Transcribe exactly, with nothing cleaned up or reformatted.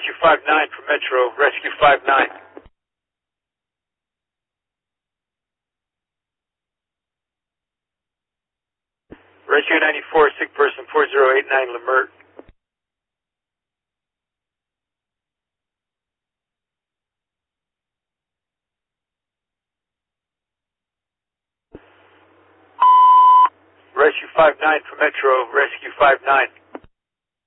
Rescue five nine for Metro, Rescue five nine. Rescue ninety-four, sick person four zero eight nine, Lemert. Rescue five nine for Metro, Rescue five nine.